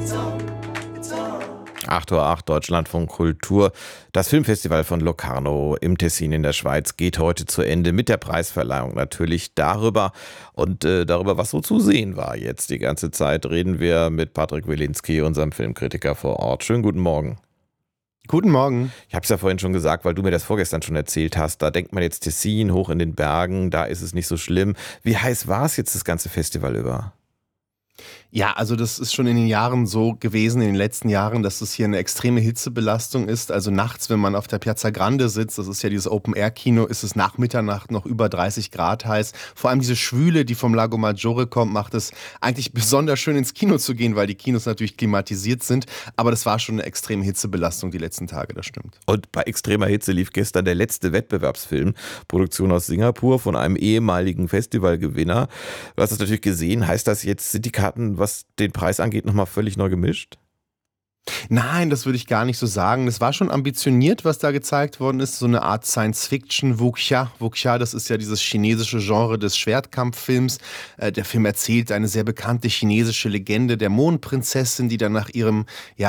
8:08 Uhr, Deutschlandfunk Kultur. Das Filmfestival von Locarno im Tessin in der Schweiz geht heute zu Ende mit der Preisverleihung. Natürlich darüber was so zu sehen war jetzt die ganze Zeit, reden wir mit Patrick Wilinski, unserem Filmkritiker vor Ort. Schönen guten Morgen. Guten Morgen. Ich habe es ja vorhin schon gesagt, weil du mir das vorgestern schon erzählt hast. Da denkt man jetzt Tessin, hoch in den Bergen, da ist es nicht so schlimm. Wie heiß war es jetzt das ganze Festival über? Ja, also das ist schon in den Jahren so gewesen, in den letzten Jahren, dass es hier eine extreme Hitzebelastung ist. Also nachts, wenn man auf der Piazza Grande sitzt, das ist ja dieses Open-Air-Kino, ist es nach Mitternacht noch über 30 Grad heiß. Vor allem diese Schwüle, die vom Lago Maggiore kommt, macht es eigentlich besonders schön ins Kino zu gehen, weil die Kinos natürlich klimatisiert sind. Aber das war schon eine extreme Hitzebelastung die letzten Tage, das stimmt. Und bei extremer Hitze lief gestern der letzte Wettbewerbsfilm, Produktion aus Singapur von einem ehemaligen Festivalgewinner. Du hast es natürlich gesehen, heißt das jetzt, sind die Karten, was den Preis angeht, nochmal völlig neu gemischt? Nein, das würde ich gar nicht so sagen. Es war schon ambitioniert, was da gezeigt worden ist. So eine Art Science-Fiction, Wuxia. Wuxia, das ist ja dieses chinesische Genre des Schwertkampffilms. Der Film erzählt eine sehr bekannte chinesische Legende der Mondprinzessin, die dann nach ihrem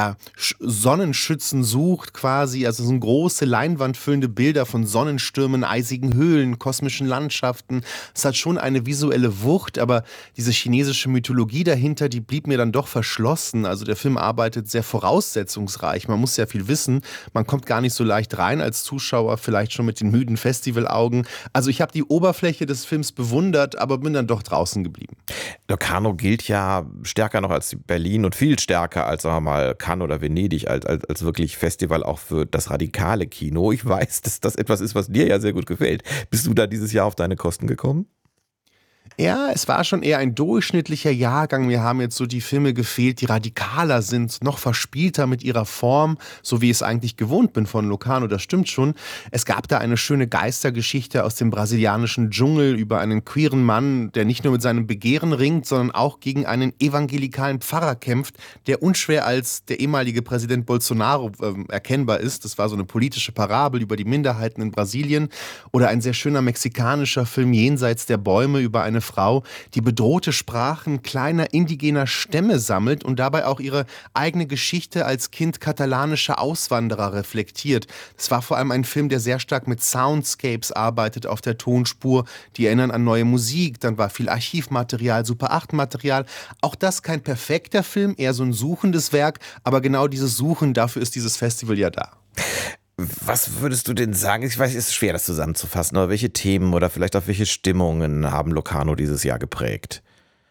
Sonnenschützen sucht quasi. Also es sind große, leinwandfüllende Bilder von Sonnenstürmen, eisigen Höhlen, kosmischen Landschaften. Es hat schon eine visuelle Wucht, aber diese chinesische Mythologie dahinter, die blieb mir dann doch verschlossen. Also der Film arbeitet sehr voraussetzungsreich. Man muss sehr viel wissen. Man kommt gar nicht so leicht rein als Zuschauer, vielleicht schon mit den müden Festivalaugen. Also ich habe die Oberfläche des Films bewundert, aber bin dann doch draußen geblieben. Locarno gilt ja stärker noch als Berlin und viel stärker als, sagen wir mal, Cannes oder Venedig, als wirklich Festival auch für das radikale Kino. Ich weiß, dass das etwas ist, was dir ja sehr gut gefällt. Bist du da dieses Jahr auf deine Kosten gekommen? Ja, es war schon eher ein durchschnittlicher Jahrgang. Mir haben jetzt so die Filme gefehlt, die radikaler sind, noch verspielter mit ihrer Form, so wie ich es eigentlich gewohnt bin von Locarno, das stimmt schon. Es gab da eine schöne Geistergeschichte aus dem brasilianischen Dschungel über einen queeren Mann, der nicht nur mit seinem Begehren ringt, sondern auch gegen einen evangelikalen Pfarrer kämpft, der unschwer als der ehemalige Präsident Bolsonaro erkennbar ist. Das war so eine politische Parabel über die Minderheiten in Brasilien. Oder ein sehr schöner mexikanischer Film Jenseits der Bäume über eine Frau, die bedrohte Sprachen kleiner indigener Stämme sammelt und dabei auch ihre eigene Geschichte als Kind katalanischer Auswanderer reflektiert. Es war vor allem ein Film, der sehr stark mit Soundscapes arbeitet auf der Tonspur, die erinnern an neue Musik, dann war viel Archivmaterial, Super 8 Material. Auch das kein perfekter Film, eher so ein suchendes Werk, aber genau dieses Suchen, dafür ist dieses Festival ja da. Was würdest du denn sagen? Ich weiß, es ist schwer, das zusammenzufassen, aber welche Themen oder vielleicht auch welche Stimmungen haben Locarno dieses Jahr geprägt?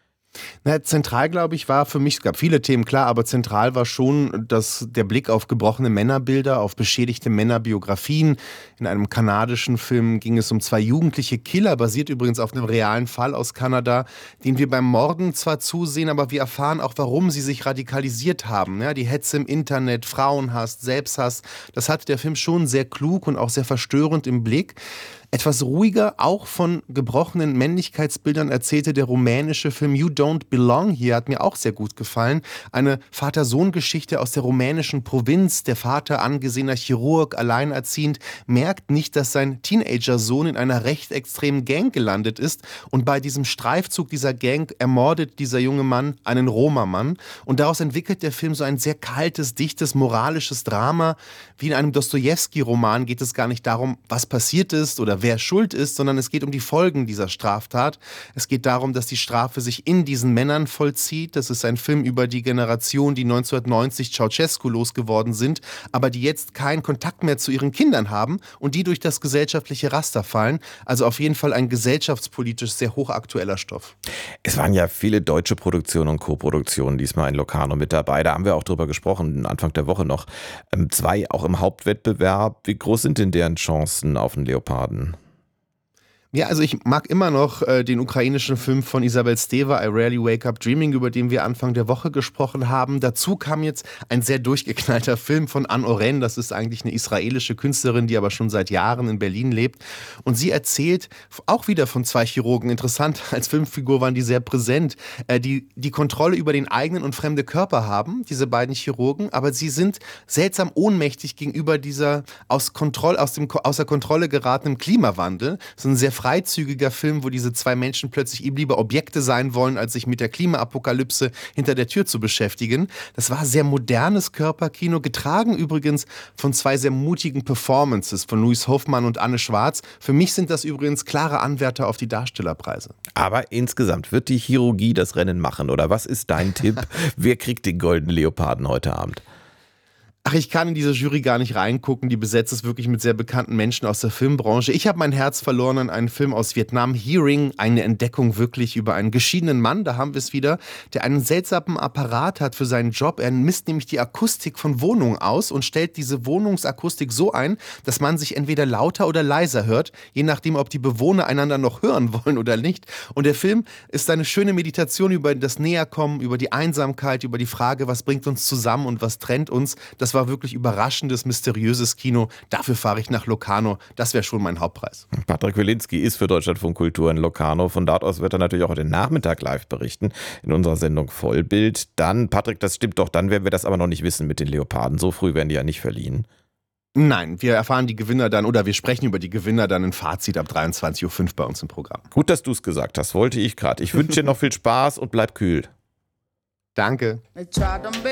Na, zentral, glaube ich, war für mich, es gab viele Themen, klar, aber zentral war schon der Blick auf gebrochene Männerbilder, auf beschädigte Männerbiografien. In einem kanadischen Film ging es um 2 jugendliche Killer, basiert übrigens auf einem realen Fall aus Kanada, den wir beim Morden zwar zusehen, aber wir erfahren auch, warum sie sich radikalisiert haben. Ja, die Hetze im Internet, Frauenhass, Selbsthass, das hat der Film schon sehr klug und auch sehr verstörend im Blick. Etwas ruhiger, auch von gebrochenen Männlichkeitsbildern erzählte der rumänische Film You Don't Belong Here, hat mir auch sehr gut gefallen. Eine Vater-Sohn-Geschichte aus der rumänischen Provinz. Der Vater, angesehener Chirurg, alleinerziehend, merkt nicht, dass sein Teenager-Sohn in einer rechtsextremen Gang gelandet ist. Und bei diesem Streifzug dieser Gang ermordet dieser junge Mann einen Roma-Mann. Und daraus entwickelt der Film so ein sehr kaltes, dichtes, moralisches Drama. Wie in einem Dostojewski-Roman geht es gar nicht darum, was passiert ist oder wer schuld ist, sondern es geht um die Folgen dieser Straftat. Es geht darum, dass die Strafe sich in diesen Männern vollzieht. Das ist ein Film über die Generation, die 1990 Ceausescu losgeworden sind, aber die jetzt keinen Kontakt mehr zu ihren Kindern haben und die durch das gesellschaftliche Raster fallen. Also auf jeden Fall ein gesellschaftspolitisch sehr hochaktueller Stoff. Es waren ja viele deutsche Produktionen und Co-Produktionen diesmal in Locarno mit dabei. Da haben wir auch drüber gesprochen, Anfang der Woche noch. 2 auch im Hauptwettbewerb. Wie groß sind denn deren Chancen auf den Leoparden? Ja, also ich mag immer noch den ukrainischen Film von Isabel Steva, I Rarely Wake Up Dreaming, über den wir Anfang der Woche gesprochen haben. Dazu kam jetzt ein sehr durchgeknallter Film von Anne Oren. Das ist eigentlich eine israelische Künstlerin, die aber schon seit Jahren in Berlin lebt. Und sie erzählt auch wieder von 2 Chirurgen. Interessant, als Filmfigur waren die sehr präsent, die Kontrolle über den eigenen und fremde Körper haben, diese beiden Chirurgen. Aber sie sind seltsam ohnmächtig gegenüber dieser außer Kontrolle geratenen Klimawandel. Das ist ein sehr freizügiger Film, wo diese zwei Menschen plötzlich eben lieber Objekte sein wollen, als sich mit der Klimaapokalypse hinter der Tür zu beschäftigen. Das war sehr modernes Körperkino, getragen übrigens von zwei sehr mutigen Performances von Louis Hofmann und Anne Schwarz. Für mich sind das übrigens klare Anwärter auf die Darstellerpreise. Aber insgesamt wird die Chirurgie das Rennen machen, oder was ist dein Tipp? Wer kriegt den Goldenen Leoparden heute Abend? Ach, ich kann in diese Jury gar nicht reingucken. Die besetzt ist wirklich mit sehr bekannten Menschen aus der Filmbranche. Ich habe mein Herz verloren an einen Film aus Vietnam, Hearing, eine Entdeckung wirklich über einen geschiedenen Mann, da haben wir es wieder, der einen seltsamen Apparat hat für seinen Job. Er misst nämlich die Akustik von Wohnungen aus und stellt diese Wohnungsakustik so ein, dass man sich entweder lauter oder leiser hört, je nachdem, ob die Bewohner einander noch hören wollen oder nicht. Und der Film ist eine schöne Meditation über das Näherkommen, über die Einsamkeit, über die Frage, was bringt uns zusammen und was trennt uns. Das war wirklich überraschendes, mysteriöses Kino. Dafür fahre ich nach Locarno. Das wäre schon mein Hauptpreis. Patrick Wilinski ist für Deutschlandfunk Kultur in Locarno. Von dort aus wird er natürlich auch heute Nachmittag live berichten in unserer Sendung Vollbild. Dann, Patrick, das stimmt doch, dann werden wir das aber noch nicht wissen mit den Leoparden. So früh werden die ja nicht verliehen. Nein, wir erfahren die Gewinner dann oder wir sprechen über die Gewinner dann in Fazit ab 23.05 Uhr bei uns im Programm. Gut, dass du es gesagt hast, wollte ich gerade. Ich wünsche dir noch viel Spaß und bleib kühl. Danke.